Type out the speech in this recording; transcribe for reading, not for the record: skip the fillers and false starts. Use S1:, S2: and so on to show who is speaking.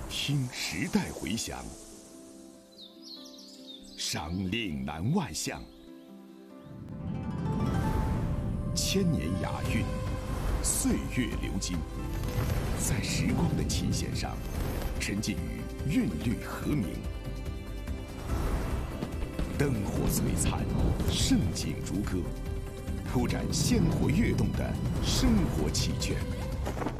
S1: 听时代回响，赏岭南外向，千年雅韵，岁月流金，在时光的琴弦上，沉浸于韵律和鸣。灯火璀璨，盛景如歌，铺展鲜活跃动的生活奇卷。